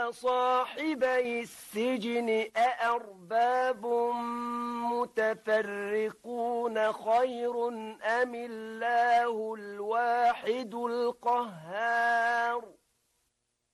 يا صاحبي السجن أأرباب متفرقون خير أم الله الواحد القهار